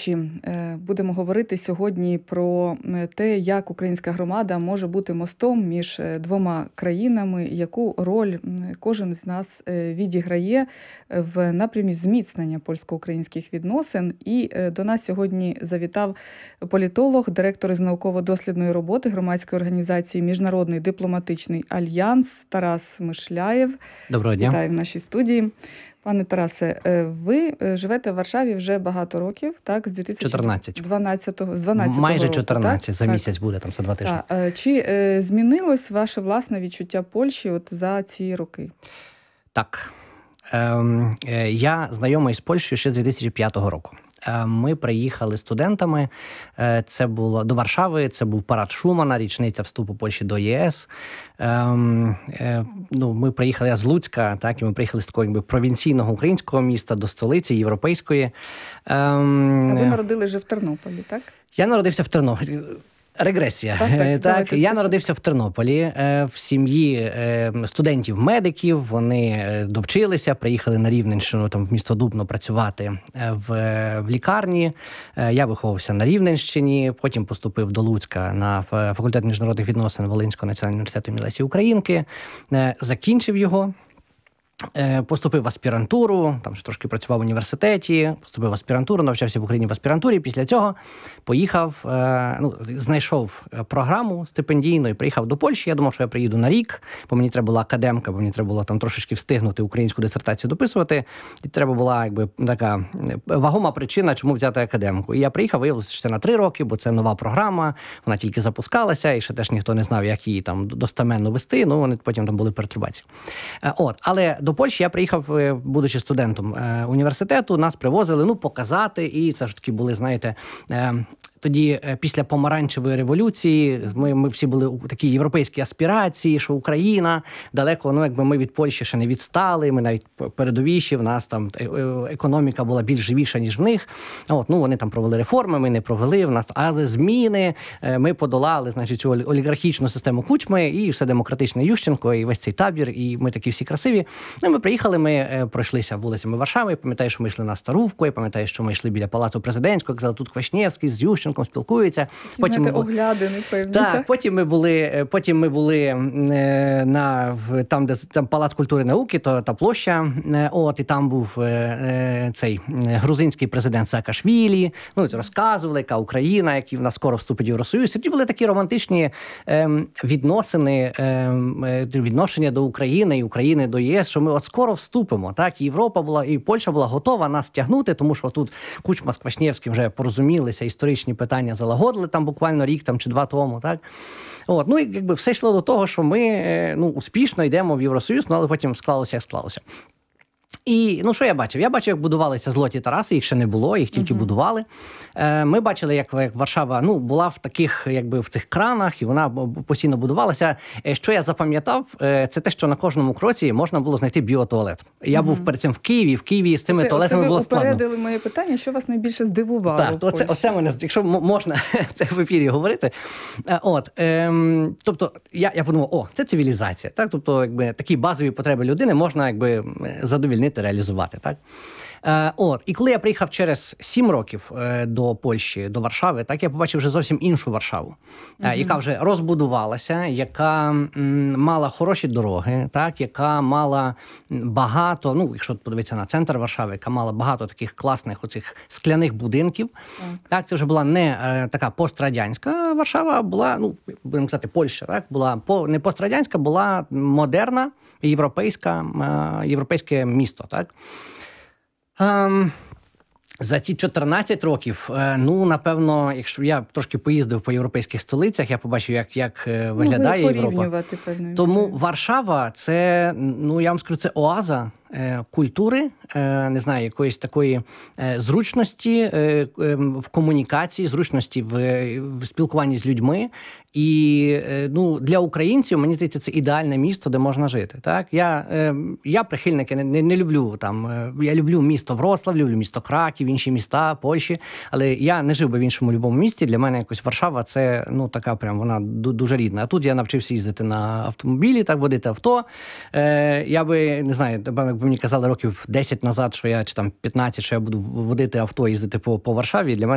Польщі. Будемо говорити сьогодні про те, як українська громада може бути мостом між двома країнами, яку роль кожен з нас відіграє в напрямі зміцнення польсько-українських відносин. І до нас сьогодні завітав політолог, директор із науково-дослідної роботи громадської організації «Міжнародний дипломатичний альянс» Тарас Мишляєв. Доброго дня. Вітаю в нашій студії. Пане Тарасе, ви живете в Варшаві вже багато років, так? З 2012 Майже року, 14, так? за місяць буде, там за 2 тижні. Чи змінилось ваше власне відчуття Польщі от за ці роки? Так. Я знайомий з Польщею ще з 2005 року. Ми приїхали студентами, це було до Варшави, це був парад Шумана, річниця вступу Польщі до ЄС. Ми приїхали, я з Луцька, так, і ми приїхали з такого провінційного українського міста до столиці європейської. А ви народились вже в Тернополі, так? Я народився в Тернополі. Регресія. Так, я народився в Тернополі в сім'ї студентів-медиків. Вони довчилися, приїхали на Рівненщину, там в місто Дубно працювати в лікарні. Я виховувався на Рівненщині, потім поступив до Луцька на факультет міжнародних відносин Волинського національного університету імені Лесі Українки. Закінчив його. Поступив в аспірантуру, там ще трошки працював в університеті, поступив в аспірантуру, навчався в Україні в аспірантурі. Після цього поїхав, знайшов програму стипендійну і приїхав до Польщі. Я думав, що я приїду на рік, бо мені треба була академка, бо мені треба було там трошечки встигнути українську дисертацію дописувати. І треба була така вагома причина, чому взяти академку. І я приїхав, виявилося, що це на 3 роки, бо це нова програма, вона тільки запускалася, і ще теж ніхто не знав, як її там достеменно вести, вони потім там були пертурбації. Але до Польщі я приїхав, будучи студентом університету, нас привозили, показати, і це ж таки були, знаєте, тоді, після помаранчевої революції, ми всі були у такій європейській аспірації, що Україна далеко, ми від Польщі ще не відстали, ми навіть передовіші, в нас там економіка була більш живіша, ніж в них. Вони там провели реформи, ми не провели, в нас, але зміни, ми подолали, значить, цю олігархічну систему Кучми, і все демократичне Ющенко, і весь цей табір, і ми такі всі красиві. Ми приїхали, ми пройшлися вулицями Варшави, пам'ятаю, що ми йшли на Старувку, я пам'ятаю, що ми йшли біля Палацу Президентського, казали, тут Квашнєвський з Ющенком спілкуються. Потім оглядини, певні. Так, потім ми були там, де там Палац культури і науки, та площа, і там був цей грузинський президент Саакашвілі, розказували, яка Україна, який в нас скоро вступить в Євросоюз. Тоді були такі романтичні відношення до України і України до ЄС, що ми от скоро вступимо. Так, Європа була, і Польща була готова нас тягнути, тому що тут Кучма з Квашнєвським вже порозумілися, історичні питання залагодили там буквально рік чи 2 тому, так? І все йшло до того, що ми успішно йдемо в Євросоюз, але потім склалося, як склалося. І, що я бачив? Я бачив, як будувалися золоті Тараси, їх ще не було, їх тільки будували. Ми бачили, як Варшава, була в таких, в цих кранах, і вона постійно будувалася. Що я запам'ятав, це те, що на кожному кроці можна було знайти біотуалет. Я був перед цим в Києві з цими туалетами було складно. Ви опередили моє питання, що вас найбільше здивувало? Так, оце мене, якщо можна це в ефірі говорити. Тобто, я подумав, це цивілізація. Так? Тобто, такі базові потреби людини можна, задовільнити, реалізувати, так? І коли я приїхав через 7 років до Польщі, до Варшави, так, я побачив вже зовсім іншу Варшаву, яка вже розбудувалася, яка мала хороші дороги, так, яка мала багато, якщо подивитися на центр Варшави, яка мала багато таких класних оцих скляних будинків. Так, це вже була не така пострадянська Варшава, була, будемо казати, Польща, так, була не пострадянська, була модерна, європейське місто, так. За ці 14 років, напевно, якщо я трошки поїздив по європейських столицях, я побачив, як виглядає Європа. Тому Варшава – це, я вам скажу, це оаза культури, не знаю, якоїсь такої зручності в комунікації, зручності в спілкуванні з людьми. І для українців, мені здається, це ідеальне місто, де можна жити. Так? Я прихильник, я не люблю там, я люблю місто Вроцлав, люблю місто Краків, інші міста Польщі, але я не жив би в іншому любому місті. Для мене якось Варшава це, така прям, вона дуже рідна. А тут я навчився їздити на автомобілі, так, водити авто. Я би, не знаю, якби мені казали років 10 назад, що я, чи там 15, що я буду водити авто, їздити по Варшаві, для мене